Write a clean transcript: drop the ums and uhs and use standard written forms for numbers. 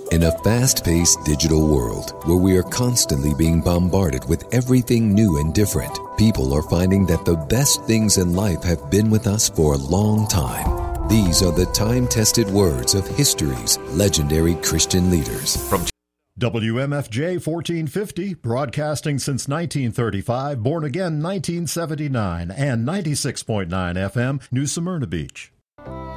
In a fast-paced digital world where we are constantly being bombarded with everything new and different, people are finding that the best things in life have been with us for a long time. These are the time-tested words of history's legendary Christian leaders. From WMFJ 1450, broadcasting since 1935, born again 1979, and 96.9 FM, New Smyrna Beach.